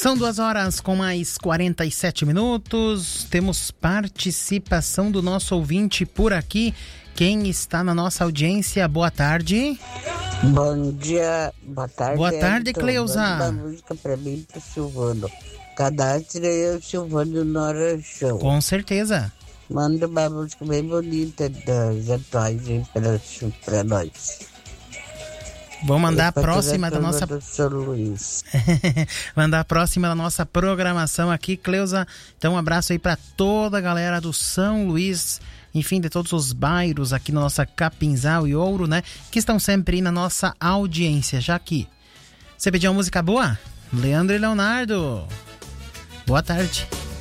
São 2 horas com mais 47 minutos. Temos participação do nosso ouvinte por aqui. Quem está na nossa audiência? Boa tarde. Bom dia, boa tarde. Boa tarde, Cleusa. Manda uma música pra mim, pro Silvano. Cadastre eu, Silvano Norachão. Com certeza. Manda uma música bem bonita das atuais pra nós. Vou mandar a próxima da nossa... do São Luís. Mandar a próxima da nossa programação aqui, Cleusa. Então um abraço aí para toda a galera do São Luís, enfim, de todos os bairros aqui na nossa Capinzal e Ouro, né? Que estão sempre aí na nossa audiência. Já aqui, você pediu uma música boa? Leandro e Leonardo. Boa tarde.